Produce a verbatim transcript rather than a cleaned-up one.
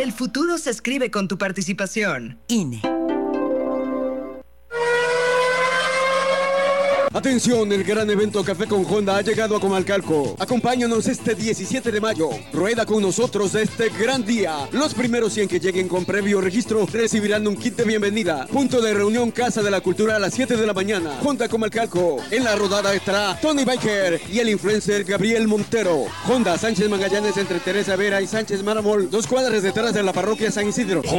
El futuro se escribe con tu participación. I N E. Atención, el gran evento Café con Honda ha llegado a Comalcalco. Acompáñanos este diecisiete de mayo. Rueda con nosotros este gran día. Los primeros cien que lleguen con previo registro recibirán un kit de bienvenida. Punto de reunión Casa de la Cultura a las siete de la mañana. Honda Comalcalco. En la rodada estará Tony Biker y el influencer Gabriel Montero. Honda Sánchez Magallanes entre Teresa Vera y Sánchez Maramol, dos cuadras detrás de la parroquia San Isidro.